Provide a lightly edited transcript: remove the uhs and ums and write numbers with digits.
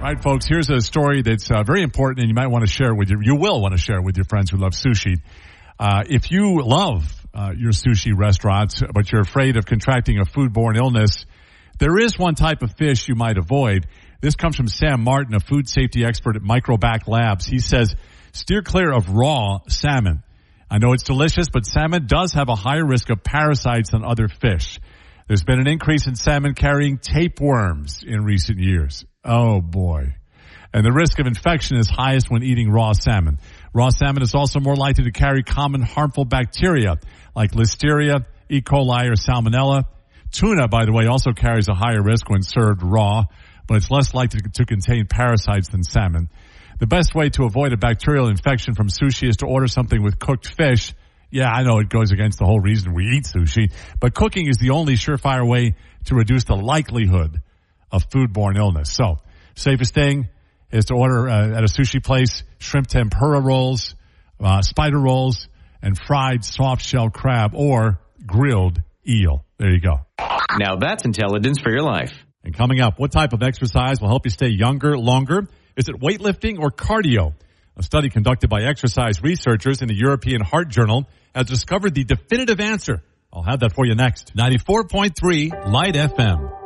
right, folks, here's a story that's very important, and you might want to share with you will want to share with your friends who love sushi. If you love your sushi restaurants, but you're afraid of contracting a foodborne illness, there is one type of fish you might avoid. This comes from Sam Martin, a food safety expert at Microbac Labs. He says, steer clear of raw salmon. I know it's delicious, but salmon does have a higher risk of parasites than other fish. There's been an increase in salmon carrying tapeworms in recent years. Oh, boy. And the risk of infection is highest when eating raw salmon. Raw salmon is also more likely to carry common harmful bacteria like Listeria, E. coli, or Salmonella. Tuna, by the way, also carries a higher risk when served raw, but it's less likely to contain parasites than salmon. The best way to avoid a bacterial infection from sushi is to order something with cooked fish. Yeah, I know it goes against the whole reason we eat sushi, but cooking is the only surefire way to reduce the likelihood of foodborne illness. So, safest thing is to order at a sushi place shrimp tempura rolls, spider rolls, and fried soft-shell crab or grilled eel. There you go. Now that's intelligence for your life. And coming up, what type of exercise will help you stay younger longer? Is it weightlifting or cardio? A study conducted by exercise researchers in the European Heart Journal has discovered the definitive answer. I'll have that for you next. 94.3 Light FM.